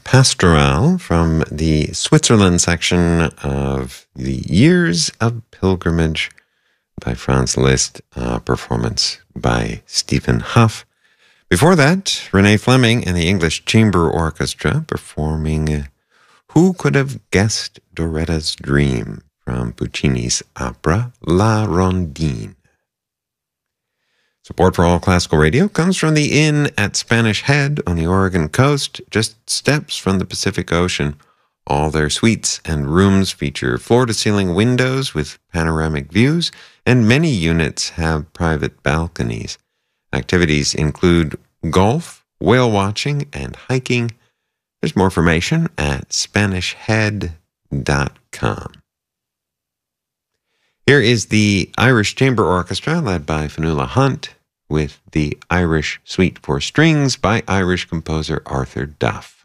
Pastoral from the Switzerland section of The Years of Pilgrimage by Franz Liszt, performance by Stephen Huff. Before that, Renee Fleming and the English Chamber Orchestra performing Who Could Have Guessed Doretta's Dream from Puccini's opera La Rondine. Support for All Classical Radio comes from the Inn at Spanish Head on the Oregon coast, just steps from the Pacific Ocean. All their suites and rooms feature floor-to-ceiling windows with panoramic views, and many units have private balconies. Activities include golf, whale watching, and hiking. There's more information at SpanishHead.com. Here is the Irish Chamber Orchestra, led by Fionnuala Hunt, with the Irish Suite for Strings by Irish composer Arthur Duff.